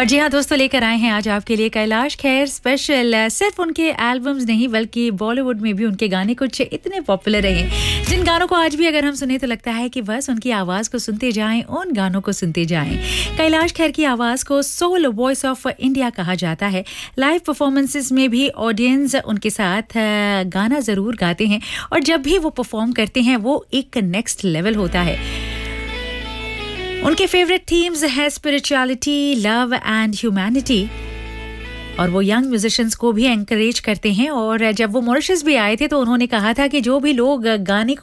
और जी हाँ दोस्तों, लेकर आए हैं आज आपके लिए कैलाश खेर स्पेशल। सिर्फ उनके एल्बम्स नहीं बल्कि बॉलीवुड में भी उनके गाने कुछ इतने पॉपुलर रहे, जिन गानों को आज भी अगर हम सुने तो लगता है कि बस उनकी आवाज़ को सुनते जाएं, उन गानों को सुनते जाएं। कैलाश खेर की आवाज़ को सोल वॉइस ऑफ इंडिया कहा जाता है। लाइव परफॉर्मेंसेस में भी ऑडियंस उनके साथ गाना ज़रूर गाते हैं और जब भी वो परफॉर्म करते हैं वो एक नेक्स्ट लेवल होता है। उनके फेवरेट थीम्स है स्पिरिचुअलिटी, लव एंड ह्यूमैनिटी, और वो यंग म्यूजिशियंस को भी एनकरेज करते हैं। और जब वो मॉरिशस भी आए थे तो उन्होंने कहा था कि जो भी लोग गाने को